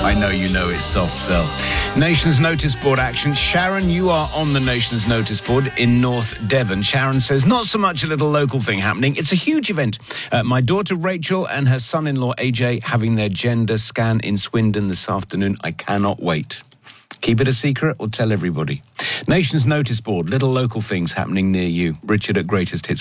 I know you know it's soft sell. Nation's Notice Board action. Sharon, you are on the Nation's Notice Board in North Devon. Sharon says, not so much a little local thing happening. It's a huge event. My daughter Rachel and her son-in-law AJ having their gender scan in Swindon this afternoon. I cannot wait. Keep it a secret or tell everybody. Nation's Notice Board, little local things happening near you. Richard at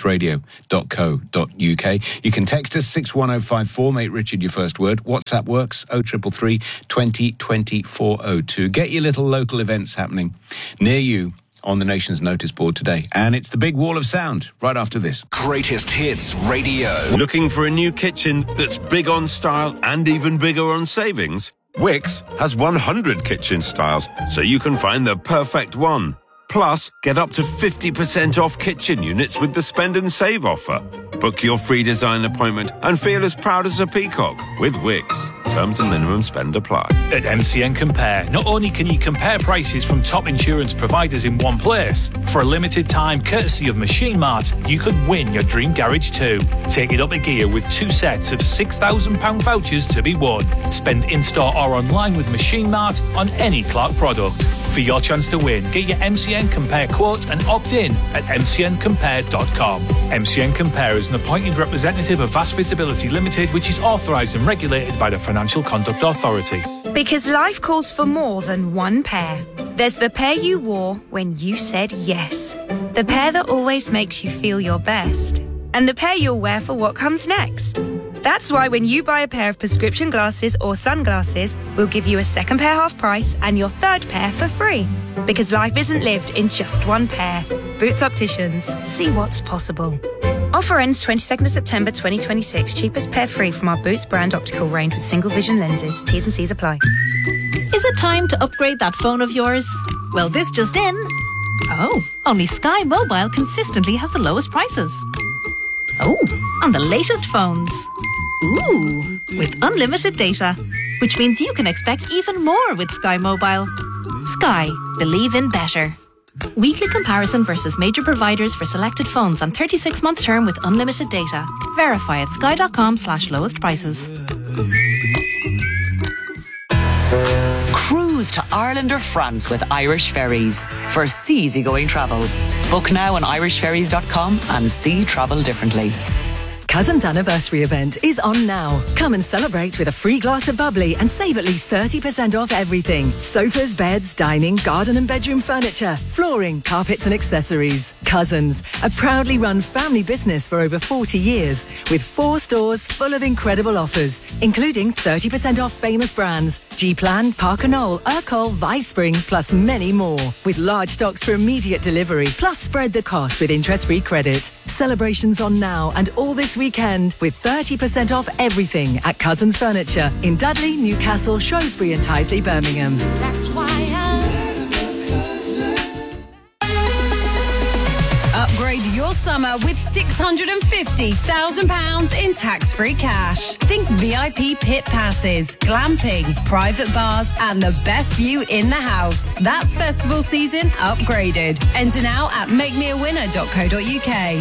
greatesthitsradio.co.uk. You can text us 61054, make Richard your first word. WhatsApp works, 0333 20 20 402. Get your little local events happening near you on the Nation's Notice Board today. And it's the big wall of sound right after this. Greatest Hits Radio. Looking for a new kitchen that's big on style and even bigger on savings? Wickes has 100 kitchen styles, so you can find the perfect one. Plus, get up to 50% off kitchen units with the Spend and Save offer. Book your free design appointment and feel as proud as a peacock with Wickes. Terms and minimum spend apply. At MCN Compare, not only can you compare prices from top insurance providers in one place, for a limited time, courtesy of Machine Mart, you could win your dream garage too. Take it up a gear with 2 sets of £6,000 vouchers to be won. Spend in-store or online with Machine Mart on any Clark product. For your chance to win, get your MCN Compare quote and opt in at mcncompare.com. MCN Compare is an appointed representative of Vast Visibility Limited, which is authorised and regulated by the Financial Conduct Authority. Because life calls for more than one pair. There's the pair you wore when you said yes. The pair that always makes you feel your best. And the pair you'll wear for what comes next. That's why when you buy a pair of prescription glasses or sunglasses, we'll give you a second pair half price and your third pair for free. Because life isn't lived in just one pair. Boots Opticians. See what's possible. Offer ends 22nd of September 2026. Cheapest pair free from our Boots brand optical range with single vision lenses. T's and C's apply. Is it time to upgrade that phone of yours? Well, this just in. Oh, only Sky Mobile consistently has the lowest prices. Oh, on the latest phones. Ooh, with unlimited data, which means you can expect even more with Sky Mobile. Sky, believe in better. Weekly comparison versus major providers for selected phones on 36-month term with unlimited data. Verify at sky.com/lowest prices. Cruise to Ireland or France with Irish Ferries for easygoing travel. Book now on irishferries.com and see travel differently. Cousins Anniversary event is on now. Come and celebrate with a free glass of bubbly and save at least 30% off everything. Sofas, beds, dining, garden and bedroom furniture, flooring, carpets and accessories. Cousins, a proudly run family business for over 40 years with 4 stores full of incredible offers, including 30% off famous brands, G-Plan, Parker Knoll, Urquhart, Vice-Spring, plus many more. With large stocks for immediate delivery, plus spread the cost with interest-free credit. Celebrations on now and all this weekend with 30% off everything at Cousins Furniture in Dudley, Newcastle, Shrewsbury and Tyseley, Birmingham. That's why Upgrade your summer with £650,000 in tax-free cash. Think VIP pit passes, glamping, private bars and the best view in the house. That's festival season upgraded. Enter now at makemeawinner.co.uk.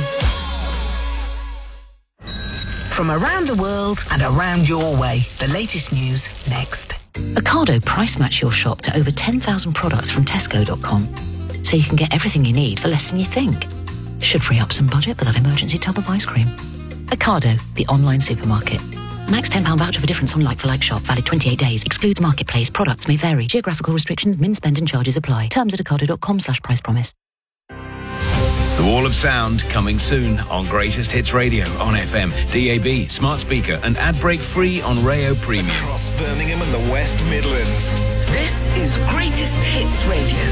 From around the world and around your way. The latest news next. Ocado price match your shop to over 10,000 products from Tesco.com, so you can get everything you need for less than you think. Should free up some budget for that emergency tub of ice cream. Ocado, the online supermarket. Max £10 voucher for difference on like-for-like shop. Valid 28 days. Excludes marketplace. Products may vary. Geographical restrictions, min spend and charges apply. Terms at ocado.com/price promise. The Wall of Sound coming soon on Greatest Hits Radio on FM, DAB, smart speaker and ad break free on Rayo Premium. Across Birmingham and the West Midlands. This is Greatest Hits Radio.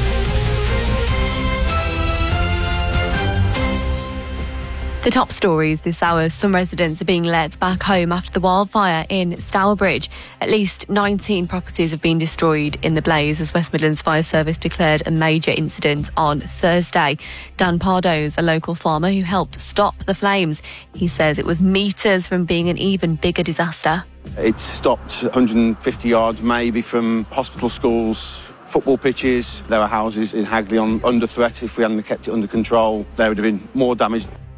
The top stories this hour. Some residents are being let back home after the wildfire in Stourbridge. At least 19 properties have been destroyed in the blaze as West Midlands Fire Service declared a major incident on Thursday. Dan Pardo's a local farmer who helped stop the flames. He says it was metres from being an even bigger disaster. It stopped 150 yards maybe from hospital, schools, football pitches. There were houses in Hagley under threat. If we hadn't kept it under control, there would have been more damage.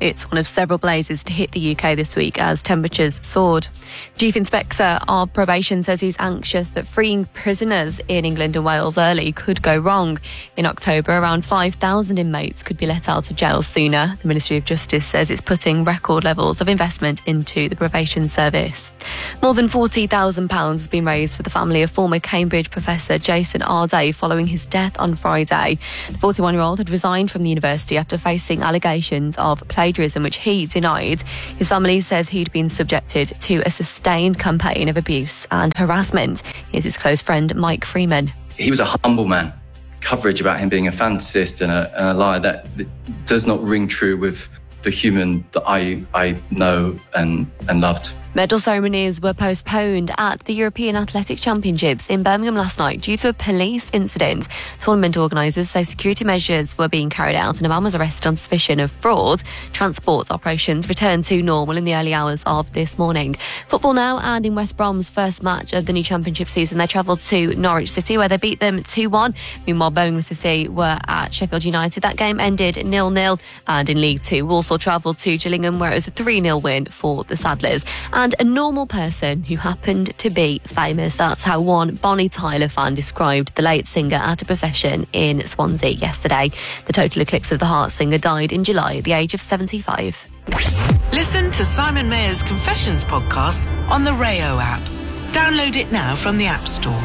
It's one of several blazes to hit the UK this week as temperatures soared. Chief Inspector of Probation says he's anxious that freeing prisoners in England and Wales early could go wrong. In October, around 5,000 inmates could be let out of jail sooner. The Ministry of Justice says it's putting record levels of investment into the probation service. More than £40,000 has been raised for the family of former Cambridge professor Jason Arday following his death on Friday. The 41-year-old had resigned from the university after facing allegations of plagiarism, which he denied. His family says he'd been subjected to a sustained campaign of abuse and harassment. Here's his close friend Mike Freeman. He was a humble man. Coverage about him being a fantasist and a liar that does not ring true with the human that I know and loved. Medal ceremonies were postponed at the European Athletic Championships in Birmingham last night due to a police incident. Tournament organisers say security measures were being carried out and a man was arrested on suspicion of fraud. Transport operations returned to normal in the early hours of this morning. Football now, and in West Brom's first match of the new championship season, they travelled to Norwich City where they beat them 2-1. Meanwhile, Birmingham City were at Sheffield United. That game ended 0-0. And in League Two, Walsall travelled to Gillingham where it was a 3-0 win for the Saddlers. And a normal person who happened to be famous. That's how one Bonnie Tyler fan described the late singer at a procession in Swansea yesterday. The Total Eclipse of the Heart singer died in July at the age of 75. Listen to Simon Mayer's Confessions podcast on the Rayo app. Download it now from the App Store.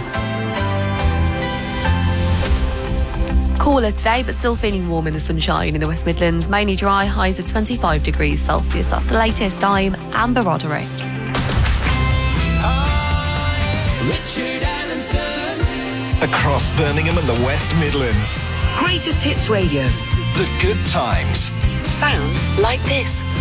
Cooler today, but still feeling warm in the sunshine in the West Midlands. Mainly dry, highs of 25 degrees Celsius. That's the latest. I'm Amber Roderick. Richard Allenson. Across Birmingham and the West Midlands. Greatest Hits Radio. The good times. Sound like this.